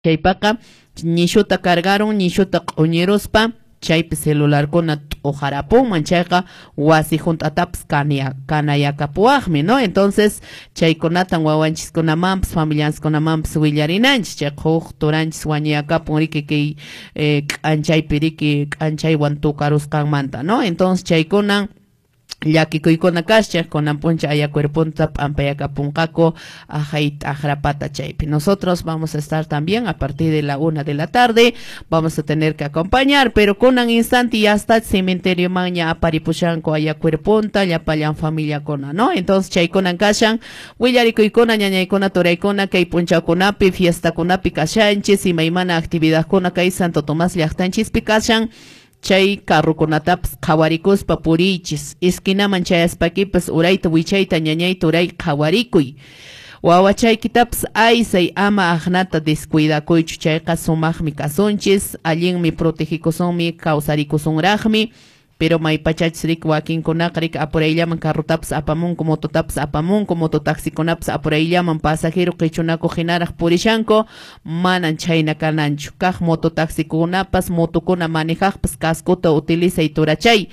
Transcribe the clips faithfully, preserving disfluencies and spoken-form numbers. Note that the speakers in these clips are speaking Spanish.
chaypaqa nishuta cargaron, nishuta q'uñiruspa chaypi celular kuna t'ujarapunman chayqa wasi junt'atapas kanayakapuwaqmi, ¿no? Entonces chaykunatan wawanchikkunamanpas familianskunamanpas willarinanchik chay huk turanchis wañuyakapun riki kay eh, k'anchaypi riki k'anchaywan tukarusqanmanta, ¿no? Entonces chaykunan llakikuykuna kashchaq kunan puncha ayakuerpunta p'ampayakapunqaku ajay t'aqrapata chaypi. Nosotros vamos a estar también a partir de la una de la tarde, vamos a tener que acompañar, pero kunan instante ya está el cementerio maña aparipushanku ayakuerpunta llapallan familia kuna, ¿no? Entonces chaykunan kashan willarikuykuna ñañaykuna turaykuna kay punchakunapi fiestakunapi kashanchis imaymana actividadkuna kay Santo Tomás llaqtanchispi kashan chay carrukunatapas qhawarikuspa purichis esquinaman chayaspakipas urayta wichayta ñañayta uray qhawarikuy wawachaykitapas aysay ama aqnata descuidakuychu chayqa sumaqmi kasunchis allinmi protegikusunmi kawsarikusunraqmi pero maypachachis rik wakinkunaqa rik apurayllaman carrutapas apamunku mototapas apamunku mototaxikunapas apurayllaman pasajero qichunaku hinaraq purishanku manan chayna kananchu kaq mototaxikunapas motukuna manejaqpas cascota utilizay turachay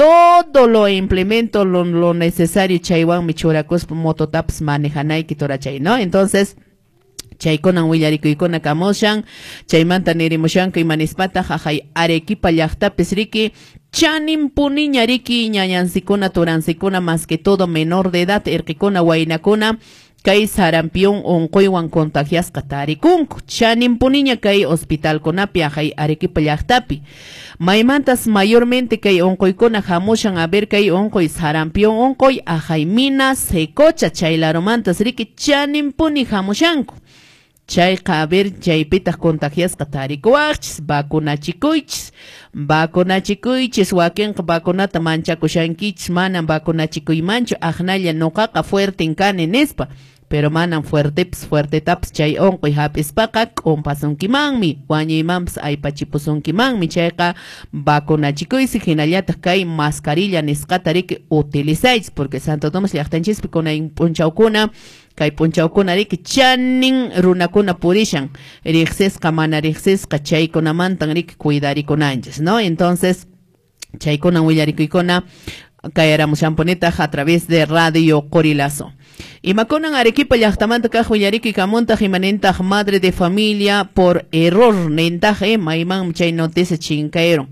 todo lo implemento lo, lo necesario chaywanmi churakuspa mototapas manejanayki turachay, ¿no? Entonces chaykunan willarikuykuna kamushan chaymanta nirimushanku imanispata jajay Arequipa llaqtapis riki chaninpuni ñariki ñañansikuna turansikuna más que todo menor de edad irqikuna waynakuna kay sarampion unquywan contagiasqa tarikunku chaninpuniña kay hospitalkunapi ajay Arequipa llaqtapi maymantas mayormente kay unquykuna hamushan a ver kay unquy sarampion unquy ajay Minas Secocha chaylarumantas riki chaninpuni hamushanku chayqa a ver chaypitas contagiasqa tarikuwaqchis vacunachikuychis vacunachikuychis wakinqa vacunata manchakushankichis manan vacunachikuymanchu aqnalla nuqaqa fuerten kani nispa pero manan fuertepas fuertetapas chay unquy hapispaqa k'umpasunkimanmi wañuymanpas aypachipusunkimanmi chayqa vacunachikuysi hinallataq kay mascarilla nisqata riki utilizaychis porque Santo Tomás llaqtanchispi kunay p'unchawkuna kay punchawkuna riki chanin runakuna purishan riqsisqa mana riqsisqa chaykunamantan riki cuidarikunanchis, ¿no? Entonces chaykunan willarikuykuna kayaramushanpunita a través de Radio Corilazo. Imakunan Arequipa llaqtamanta kaq willarikuykamuntaq imanintaq madre de familia por error nintaq ema iman chay noticia chinkayeron.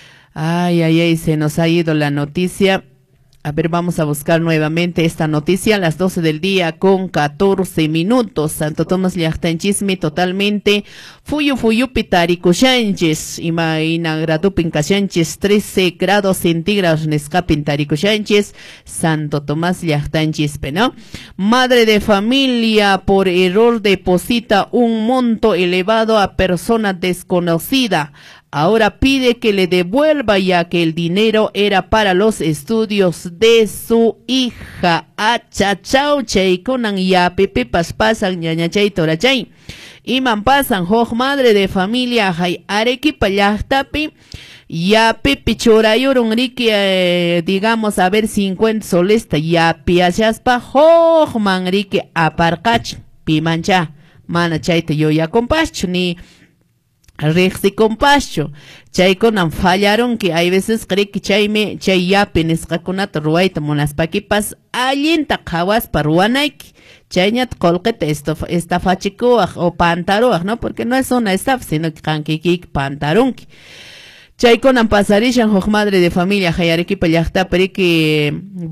Ay, ay, ay, se nos ha ido la noticia. A ver, vamos a buscar nuevamente esta noticia a las doce del día con catorce minutos. Santo Tomás llaqtanchismi totalmente fuyu fuyu pitarikushanchis. Ima inagradupin kashanchis trece grados centígrados nescapin tarikushanchis. Santo Tomás llaqtanchispe, ¿no? Madre de familia por error deposita un monto elevado a persona desconocida. Ahora pide que le devuelva ya que el dinero era para los estudios de su hija. Achachau chaykunan ya pepe paspasan ñañachay torachay. Iman pasan hoj madre de familia hay Arequipa llaqtapi. Ya pepe chorayorun riki eh, digamos a ver cincuenta solesta ya piachaspa hoj man riki aparkach pimancha. Mana chayte yo ya compascho ni Rexi compascho, chaykunan fallaron que hay veces cree que chayme chay yapi nisqakunata ruwayta munaspakipas allinta qhawaspa ruwanayki chayñat qolqeta estafachikuwaq o pantaruwaq, ¿no? Porque no es una estafa, sino que qankikik pantarunki. Chaykunan pasarishan huk madre de familia hay Arequipa llaqtapi que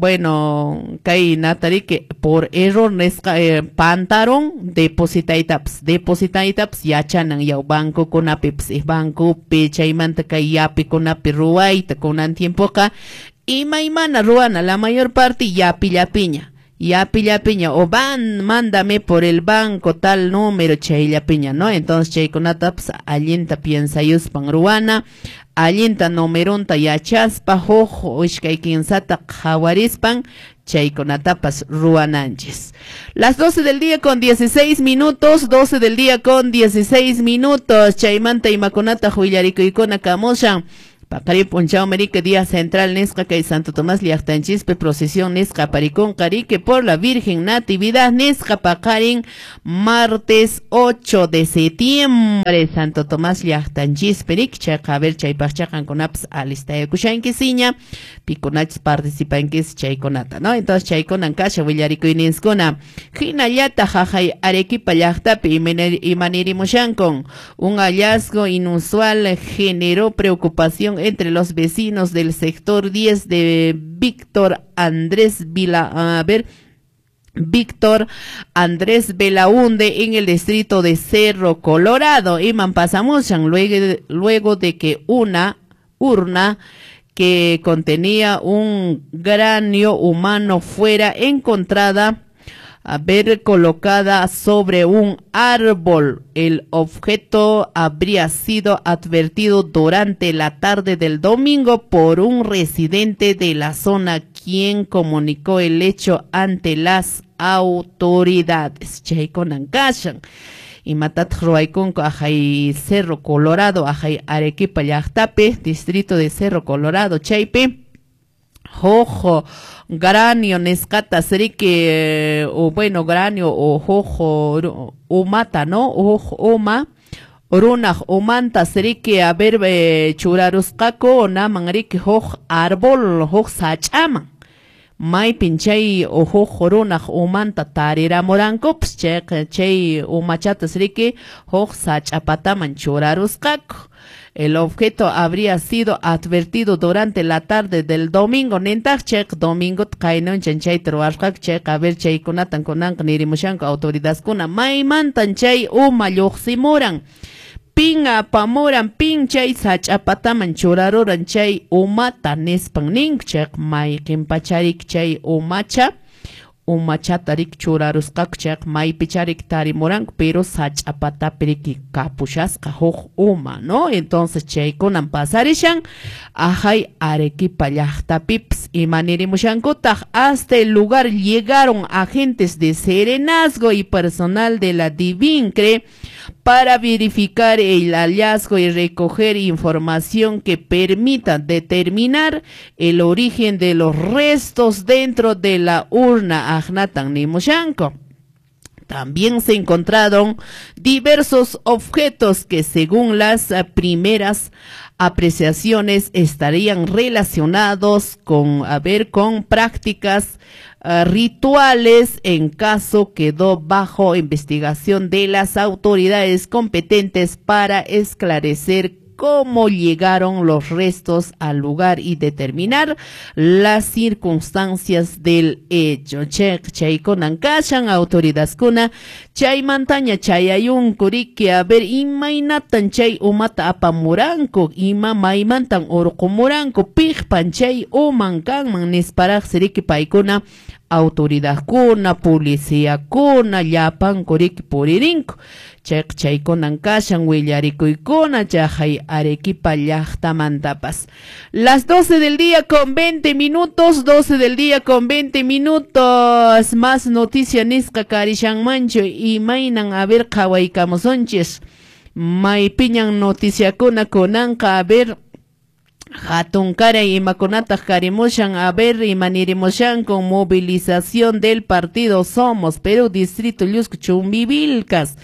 bueno kay natariki por error nesqa eh, pantaron depositaytapas depositaytapas yachanan yaw banco kunapipas eh, banco pi chaymanta kay yapi kunapi ruwayta kunan tiempoqa imaymana ruwana la mayor parte yapi llapiña yapi llapiña o van mándame por el banco tal número chay llapiña, ¿no? Entonces chaykunatapas allinta piensayuspan ruwana allinta numeronta yachaspa hojo ishkay kinsata qhawarispan chaykunatapas ruwananchis. Las doce del día con dieciséis minutos, doce del día con dieciséis minutos, chaymanta imakunata willarikuykuna kamushan Paqari Punchao Merique Día Central Nesca que Santo Tomás Liactanchispe procesión Nesca Paricón Carique por la Virgen Natividad Nesca Pacarin martes ocho de septiembre Santo Tomás Liactanchispe Richa Javer Chaypachacan con aps alista de Kushankisiña Piconach participa en que es Chayconata, ¿no? Entonces Chayconan Kasha Villarico y Ninscona Jinayata Jajay Arequipa Yachtapi y Manirimushancon un hallazgo inusual generó preocupación entre los vecinos del sector diez de Víctor Andrés Vila, a ver, Víctor Andrés Belaunde en el distrito de Cerro Colorado, Iman Pasamuchan, luego, luego de que una urna que contenía un cráneo humano fuera encontrada haber colocada sobre un árbol. El objeto habría sido advertido durante la tarde del domingo por un residente de la zona, quien comunicó el hecho ante las autoridades. Chayconancashan y matat Ruayconco ajay Cerro Colorado, ajay Arequipa Llactape, distrito de Cerro Colorado, Chaype. Jojo, granio, nescata, serique, o bueno, granio, o jojo, o mata, ¿no? Ojo, oma, oruna, o manta, serique, a ver, eh, churaruscaco, o namanrique, joj, árbol, joj, sachama. Mai pinchay, o jojo, oruna, o manta, tarira moranco, pschek, chay, o machata, serique, joj, sachapataman, churaruscaco. El objeto habría sido advertido durante la tarde del domingo. Nentachek domingo kainon chanchay troarkak chek a ver chay kunatan kunan nirimushanko autoridades kuna maimantan chay uma lluqsimuran. Pinga pamuran pinchay sachapataman churaruran chay umata nispan ninchek may kimpacharik chay umacha. Umachatarik churarusqak chek may picharik tarimuran, pero sachapatapirik kapushasqa huk uma, ¿no? Entonces chaykunan pasarishan ajay Arequipa llaqtapipas imanirimushankutaq. Hasta el lugar llegaron agentes de Serenazgo y personal de la Divincre para verificar el hallazgo y recoger información que permita determinar el origen de los restos dentro de la urna Ajnatan Nimushanko. También se encontraron diversos objetos que, según las uh, primeras apreciaciones, estarían relacionados con, a ver, con prácticas uh, rituales. En caso quedó bajo investigación de las autoridades competentes para esclarecer cómo llegaron los restos al lugar y determinar las circunstancias del hecho. Chek chay kunan kashan autoridades kuna chay mantaña chay ayun kuriki a ver imainatan chay umata apamuranko ima maimantan orqumuranko pigpan chay uman kanman nisparaq siriki paykuna autoridad kuna, policía kuna, llapan kuriki puririnko. Chek chaykunan kashan willarikuykuna chajay Arequipa llaqtamantapas. Las doce del día con veinte minutos, doce del día con veinte minutos. Más noticia nisqa karishanmanchu y mainan a ver qhawaykamusunchis. Maypiñan noticia kuna kunanqa a ver hatun karay imakunata karimushan a ver imanirimushan con movilización del partido Somos Perú Distrito Llusco Chumbivilcas.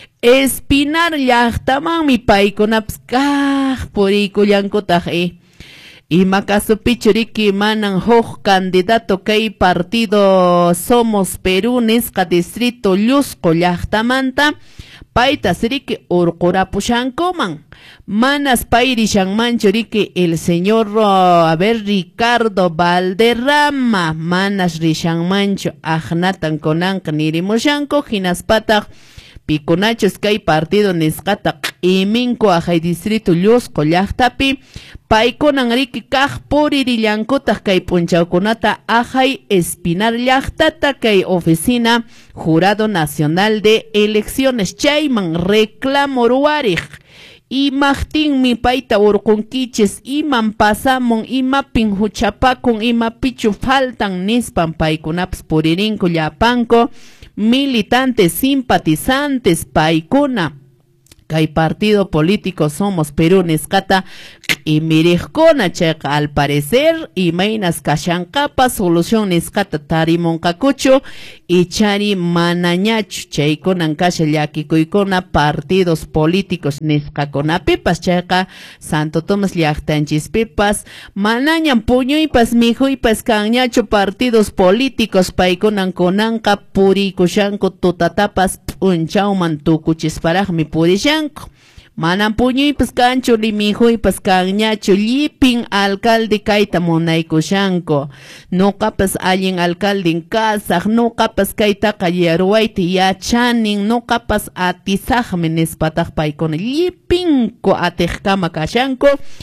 Espinar llaqtaman mi paykunapas kaq puriykullankutaq e. Imakasu pichuriki manan huk candidato kay partido Somos Perú nisqa distrito Llusco llaqtamanta payta siriki urqurapushankuman. Manas payrishanmanchu riki el señor uh, a ver Ricardo Valderrama. Manas rishanmanchu ajnatan konanqa nirimushanku hinaspataq pikunachos kay partido nisqata iminko ajay distrito Llusco llaqtapi paykunan riki kaq puririllankutaj kay punchawkunata ajay Espinar llaqtata kay oficina Jurado Nacional de Elecciones chayman reclamo ruariq. Imaqtinmi payta urqunkichis iman pasamun imapin huchapakun imapichu faltan nispan paykunapas puririnku llapanko militantes simpatizantes paykuna Kay partido político Somos Perú nisqata y mirijkuna chayqa al parecer y mainas kashankapas solución nisqata tarimunqakuchu y chari manañachu chaykunan kasha llakikuykuna partidos políticos nisqakunapipas chayqa Santo Tomas llaqtanchispipas manañan puñuypas mijuypas kanñachu partidos políticos paykunan kunanqa purikushanku tutatapas p'unchawman tukuchisparaqmi purishanku manan puñuypas kanchu ni mijuypas kanñachu llipin alcalde kayta munaykushanku nuqapas allin alcalde kasaq nuqapas kaytaqa yaruwayta yachanin nuqapas atisaqmi nispataq paykuna llipinku atiqkama kashanku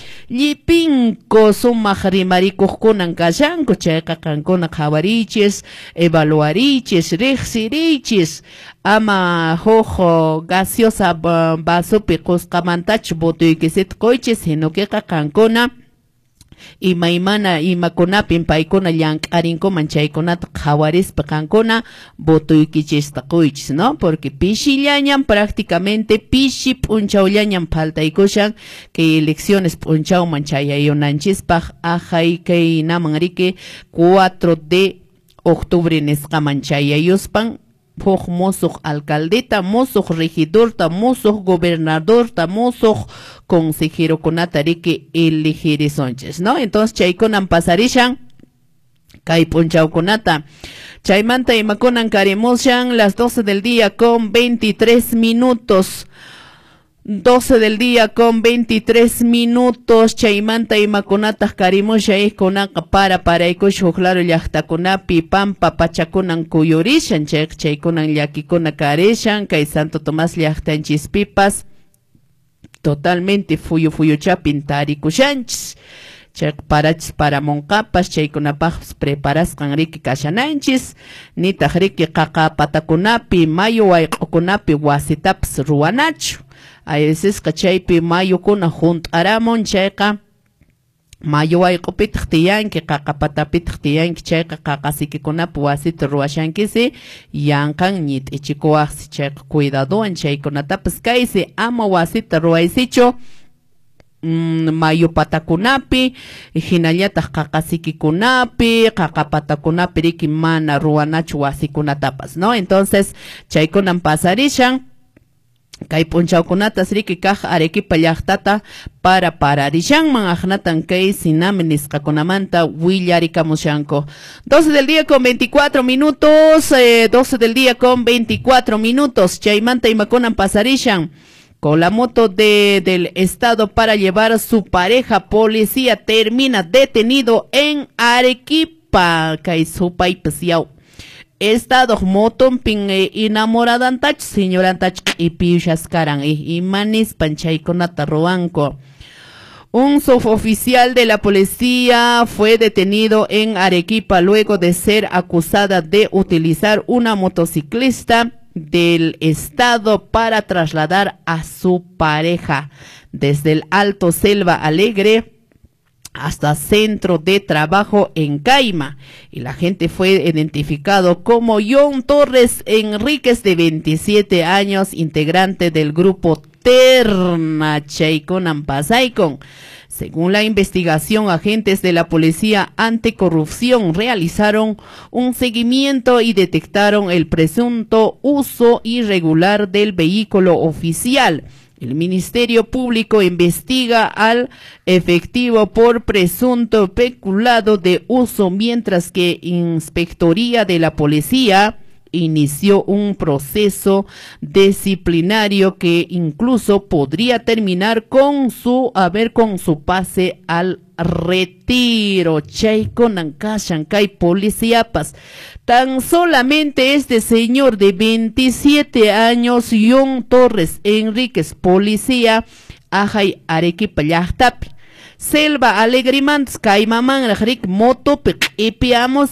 llipinku sumaq rimarikuqkunan kashanku chayqa qankuna qhawarichis evaluarichis riqsirichis ama hojo gaseosa basupi qusqamantachu botuykisit qoychis sino que qankuna imaymana imakunapin paykuna llank'arinkuman chaykunata qhawarispa qankuna botuykichista quychis, ¿no? Porque pishillañan prácticamente pishi p'unchawllañan faltaykushan que elecciones p'unchawman chayayunanchispaq ajay kay naman riki cuatro de octubre nisqaman chayayuspan Poj mosuq alcaldeta, mosuq regidorta, mosuq gobernadorta, mosuq consejero kunata riki elegirisonches, ¿no? Entonces chaykunan pasarishan kay punchawkunata. Chaymanta imakunan karimushan las doce del día con veintitrés minutos. doce del día con veintitrés minutos chaymanta imakunataj karimusha ikkunaqa para paraykush huklaro llaqtakunapi pampa pachakunan kuyurishan chay chaykunan llakikuna karishan kay Santo Tomás llaqtanchispipas totalmente fuyu fuyuchapin tarikushanchis chay parachis paramunqapas chaykunapapas preparasqan riki kashananchis nitaq riki qaqa patakunapi mayu wayq'ukunapi wasitapas ruwanachu a veces kachaypi mayukuna junt'aramun chayqa mayu wayq'upitaq tiyanki qaqapatapitaq tiyanki chayqa qaqasikikunapi wasita ruwashankisi yanqan ñit'ichikuwaqsi chayqa cuidaduwan chaykunatapas kaysi ama wasita ruwaysichu Mm, mayu patakunapi hinallataq qaqasikikunapi qaqapatakunapi riki mana ruwanachu wasikunatapas, ¿no? Entonces chaykunan pasarishan kay punchawkunatas riki kaq Arequipa llaqtata para pararishanman aqnatan kay sinami nisqakunamanta willarikamushanku. doce del día con veinticuatro minutos, eh, doce del día con veinticuatro minutos chaymanta imakunan pasarishan con la moto de, del Estado para llevar a su pareja. Policía termina detenido en Arequipa. Kaisupaypas yaw. Estado moton pin enamoradantach, señorantach y piushascaran y manis panchaykonata roanco. Un suboficial de la policía fue detenido en Arequipa luego de ser acusada de utilizar una motociclista del Estado para trasladar a su pareja desde el Alto Selva Alegre hasta centro de trabajo en Caima, y la gente fue identificado como John Torres Enríquez, de veintisiete años, integrante del grupo Terna Chayconan Pasaicon. Según la investigación, agentes de la Policía Anticorrupción realizaron un seguimiento y detectaron el presunto uso irregular del vehículo oficial. El Ministerio Público investiga al efectivo por presunto peculado de uso, mientras que Inspectoría de la Policía inició un proceso disciplinario que incluso podría terminar con su, a ver, con su pase al retiro. Chayconan Kashankay Policiapas. Tan solamente este señor de veintisiete años, John Torres Enríquez, policía, Ajay Arequipa llaqtapi. Selva Alegrimants, Caimaman, Rik Moto, Epiamos,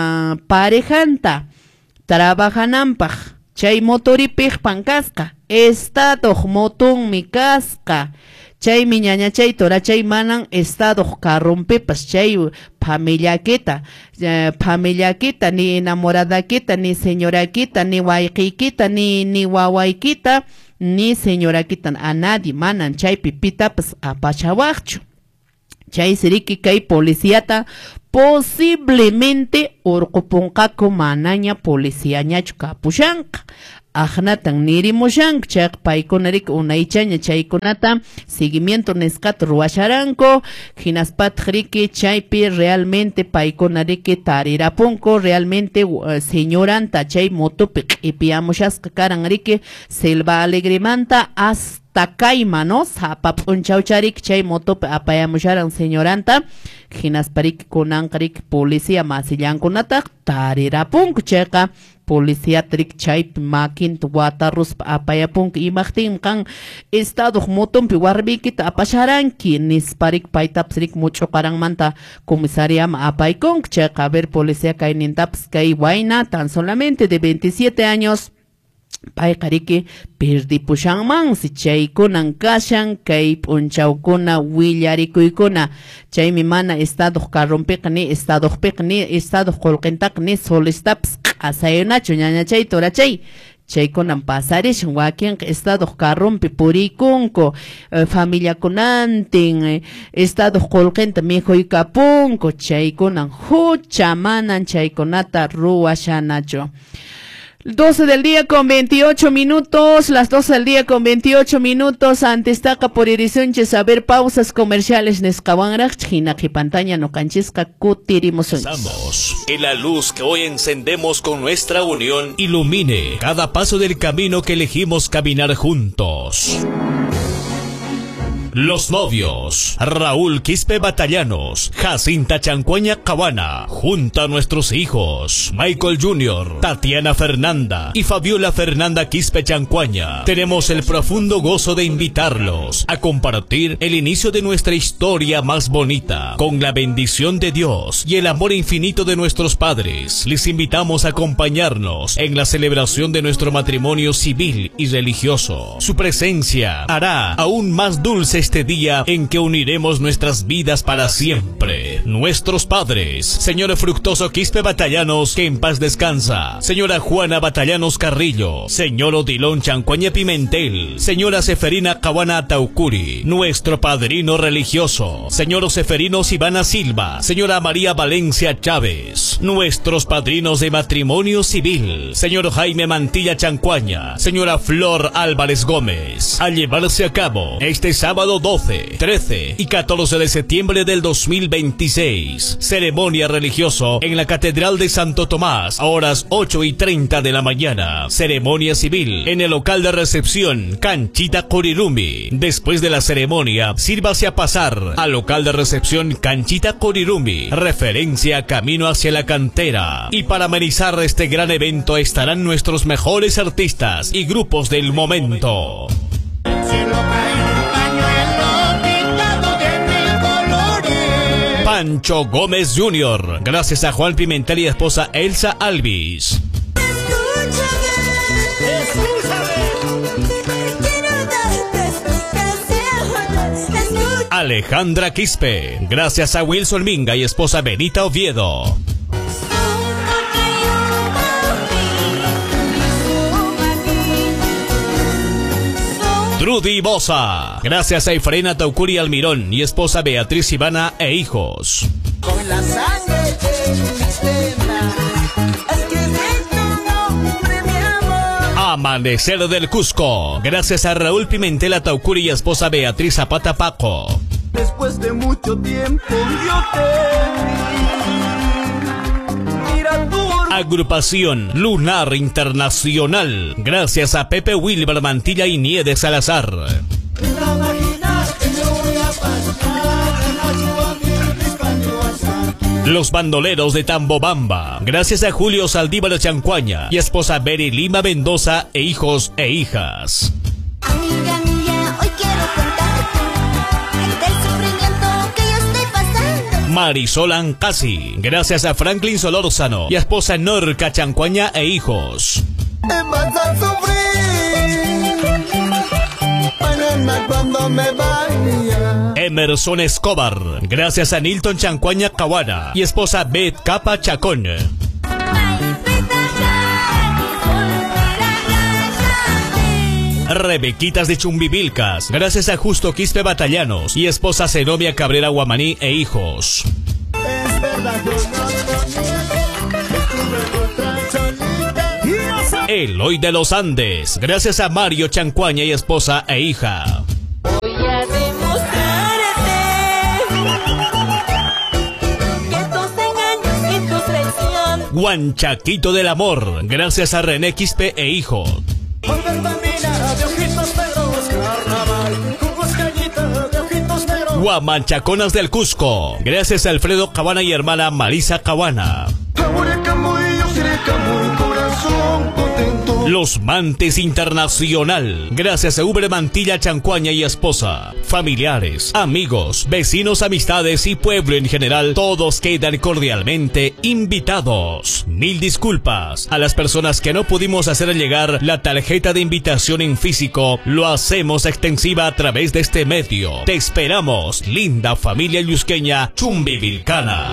Parejanta. Trabajanampaj, chay motoripij pankasqa, estado motun mi kasqa, chay miñaña chay tora chay manan estado carrompepas chay familiaqueta, familiaqueta ni enamoradaqueta ni señoraqueta ni wayqiquita ni ni wawaykita ni señora quitan a nadie manan chay pipita pues apachawakchu. Chay siriki kay policiata posiblemente urqupunqaku manaña policiañachu kapushanqa. Ajnatan nirimushank chaq paykunarik unaychaña chaykunata seguimiento nisqata ruwasharanku hinaspat riki chaypi realmente paykunariki tarirapunku realmente uh, señoranta chay motopi q'ipiyamushasqa karan riki Selva Alegremanta hasta kayma no sapap'unchawcharik chay motopi apayamusharan señoranta hinaspariki kunanqarik policía masillankunata tarirapunku chayqa policía trik chaypi maquinta wataruspa apayapunk imaqtin kan estado motonpi warbikita apasharanki nisparik paytapsrik much'uqaranmanta comisariama apaykunk chayqa ver policía kaynintapas kay wayna tan solamente de veintisiete años payqariki pirdipushanmansi chaykunan kashan kay p'unchawkuna willarikuykuna chaymi mana estado karrunpiqa ni estado piqa ni estado qullqintaqa ni solistapas q'asayunachu ñaña chay turachay chaykunan pasarishan wakinqa estado karrunpi purikunku eh, familiakunantin eh, estado qullqinta mijuykapunku chaykunan hucha manan chaykunata ruwashanachu. doce del día con veintiocho minutos, las doce del día con veintiocho minutos, antes taca por irisunches a ver pausas comerciales nescawanrach, jinaki pantalla no canchisca cutirimos. Estamos que la luz que hoy encendemos con nuestra unión ilumine cada paso del camino que elegimos caminar juntos. Los novios, Raúl Quispe Batallanos, Jacinta Chancuaña Cabana, junto a nuestros hijos, Michael Junior, Tatiana Fernanda y Fabiola Fernanda Quispe Chancuaña, tenemos el profundo gozo de invitarlos a compartir el inicio de nuestra historia más bonita. Con la bendición de Dios y el amor infinito de nuestros padres, les invitamos a acompañarnos en la celebración de nuestro matrimonio civil y religioso. Su presencia hará aún más dulce este día en que uniremos nuestras vidas para siempre. Nuestros padres, señor Fructoso Quispe Batallanos, que en paz descansa, señora Juana Batallanos Carrillo, señor Odilón Chancuaña Pimentel, señora Seferina Caguana Taucuri, nuestro padrino religioso, señor Seferino Sivana Silva, señora María Valencia Chávez, nuestros padrinos de matrimonio civil, señor Jaime Mantilla Chancuaña, señora Flor Álvarez Gómez, a llevarse a cabo este sábado doce, trece y catorce de septiembre del dos mil veintiséis. Ceremonia religioso en la Catedral de Santo Tomás a horas ocho y treinta de la mañana. Ceremonia civil en el local de recepción Canchita Corirumi. Después de la ceremonia, sírvase a pasar al local de recepción Canchita Corirumi, referencia camino hacia la cantera. Y para amenizar este gran evento estarán nuestros mejores artistas y grupos del momento. Pancho Gómez junior, gracias a Juan Pimentel y esposa Elsa Alvis. Alejandra Quispe, gracias a Wilson Minga y esposa Benita Oviedo. Trudy Bosa, gracias a Efraína Taucuri Almirón y esposa Beatriz Ivana e hijos. Con la sangre de mi sistema, es que de tu nombre, mi amor. Amanecer del Cusco, gracias a Raúl Pimentel Taucuri y esposa Beatriz Zapata Paco. Después de mucho tiempo yo te vi. Mira tú. Agrupación Lunar Internacional, gracias a Pepe Wilber Mantilla y Niede Salazar. Los Bandoleros de Tambobamba, gracias a Julio Saldívar Chancuaña y esposa Beri Lima Mendoza e hijos e hijas. Amiga mía, hoy quiero contarte del sufrimiento que yo estoy pasando. Marisol Ancasi, gracias a Franklin Solórzano y esposa Norca Chancuaña e hijos. Me vas a sufrir mañana cuando me vaya. Emerson Escobar, gracias a Nilton Chancuaña Caguana y esposa Beth Capa Chacón. Rebequitas de Chumbivilcas, gracias a Justo Quispe Batallanos y esposa Zenobia Cabrera Guamaní e hijos. Es verdad, yo no Eloy de los Andes, gracias a Mario Chancuaña y esposa e hija. Voy a demostrarte que tus engaños y tus traiciones. Guanchaquito del Amor, gracias a René Quispe e hijo. Guamanchaconas del Cusco, gracias a Alfredo Cabana y hermana Marisa Cabana. Los Mantes Internacional, gracias a Ubre Mantilla Chancuaña y esposa. Familiares, amigos, vecinos, amistades y pueblo en general, todos quedan cordialmente invitados. Mil disculpas a las personas que no pudimos hacer llegar la tarjeta de invitación en físico, lo hacemos extensiva a través de este medio. Te esperamos, linda familia yusqueña Chumbivilcana.